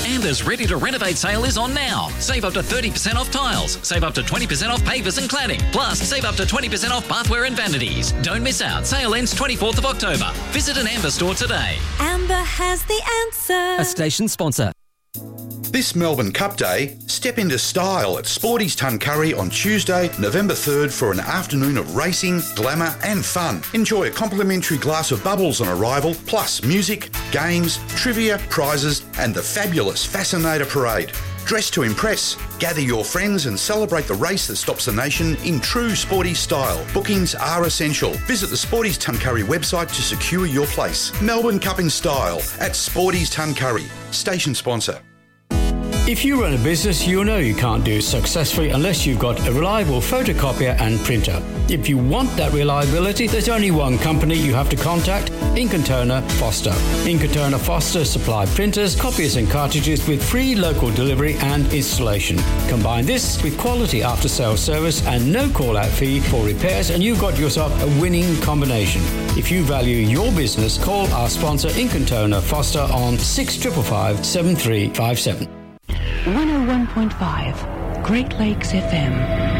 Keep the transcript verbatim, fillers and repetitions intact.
Amber's Ready to Renovate sale is on now. Save up to thirty percent off tiles. Save up to twenty percent off pavers and cladding. Plus, save up to twenty percent off bathware and vanities. Don't miss out. Sale ends twenty-fourth of October. Visit an Amber store today. Amber has the answer. A station sponsor. This Melbourne Cup Day, step into style at Sporty's Tuncurry on Tuesday, November third for an afternoon of racing, glamour and fun. Enjoy a complimentary glass of bubbles on arrival, plus music, games, trivia, prizes and the fabulous Fascinator Parade. Dress to impress. Gather your friends and celebrate the race that stops the nation in true sporty style. Bookings are essential. Visit the Sporty's Tuncurry website to secure your place. Melbourne Cup in style at Sporty's Tuncurry. Station sponsor. If you run a business, you know you can't do it successfully unless you've got a reliable photocopier and printer. If you want that reliability, there's only one company you have to contact, Ink and Toner Foster. Ink and Toner Foster supply printers, copiers and cartridges with free local delivery and installation. Combine this with quality after-sales service and no call-out fee for repairs and you've got yourself a winning combination. If you value your business, call our sponsor Ink and Toner Foster on six five five, seven three five seven. one oh one point five Great Lakes F M.